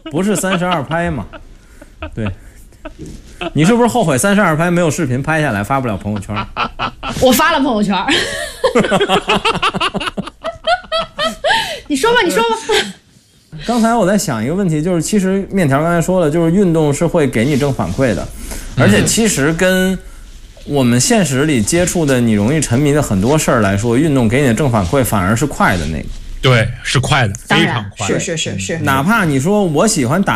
不是32拍嘛？对，你是不是后悔32拍没有视频拍下来发不了朋友圈？ 我发了朋友圈。你说吧。 刚才我在想一个问题，就是其实面条刚才说了，就是运动是会给你正反馈的，而且其实跟我们现实里接触的你容易沉迷的很多事儿来说，运动给你的正反馈反而是快的那个。 对，是快的，非常快。 是。 哪怕你说我喜欢打